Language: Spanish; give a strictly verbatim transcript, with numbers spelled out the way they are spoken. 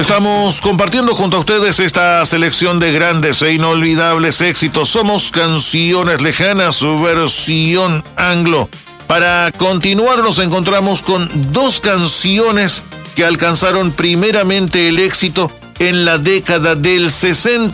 Estamos compartiendo junto a ustedes esta selección de grandes e inolvidables éxitos. Somos Canciones Lejanas, su versión anglo. Para continuar nos encontramos con dos canciones que alcanzaron primeramente el éxito en la década del sesenta.